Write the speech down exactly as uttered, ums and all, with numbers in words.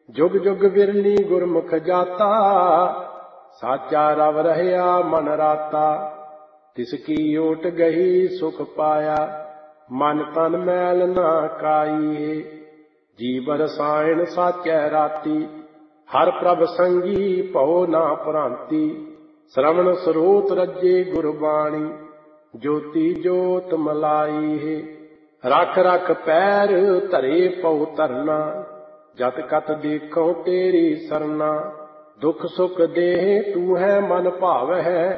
जुग जुग बिरली गुरमुख जाता, साचा रव रहया मन राता। तिसकी ओट गही सुख पाया, मन तन मैल ना काई। जीव रसायन साचै राती, हर प्रभ संगी भव ना भ्रांति। श्रवण स्रोत रजे गुरबाणी, ज्योति जोत मलाई है। रख रख पैर धरे पौ तरना, जत कत देखो तेरी सरना। दुख सुख देह तू है मन भाव है,